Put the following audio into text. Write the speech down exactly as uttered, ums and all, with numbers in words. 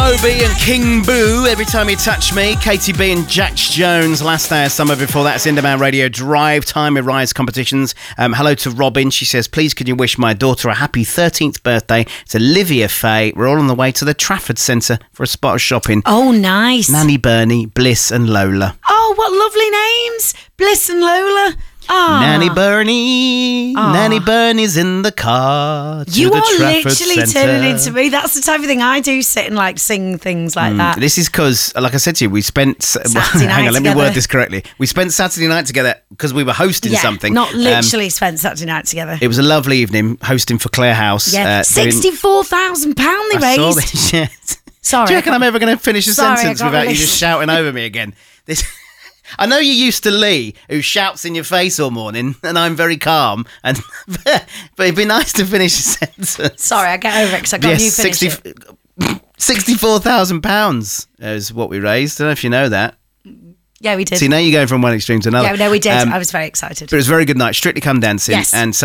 Moby and King Boo, Every Time You Touch Me. Katie B and Jax Jones, Last Day of Summer. Before that, it's Indie Radio Drive Time with Rise Competitions. Um, hello to Robin. She says, please can you wish my daughter a happy thirteenth birthday? It's Olivia Faye. We're all on the way to the Trafford Centre for a spot of shopping. Oh, nice. Nanny, Bernie, Bliss and Lola. Oh, what lovely names. Bliss and Lola. Ah. Nanny Bernie, Ah. Nanny Bernie's in the car to You the are Trafford literally Centre. turning into me. That's the type of thing I do, sit and like sing things like that. This is because, like I said to you, we spent... Saturday hang night on, let me together. word this correctly. We spent Saturday night together because we were hosting yeah, something. not Um, literally spent Saturday night together. it was a lovely evening hosting for Claire House. Yeah, uh, doing- sixty-four thousand pounds they I saw raised. this shit. Sorry. Do you reckon I'm ever going to finish a Sorry, I sentence got without you released. just shouting over me again? This... I know you're used to Lee, who shouts in your face all morning, and I'm very calm. And but it'd be nice to finish a sentence. Sorry, I get over it because I got Yes, you finish sixty it. sixty-four thousand pounds is what we raised. I don't know if you know that. Yeah, we did. See, now you're going from one extreme to another. Yeah, no, we did. Um, I was very excited. But it was a very good night. Strictly Come Dancing. Yes. And so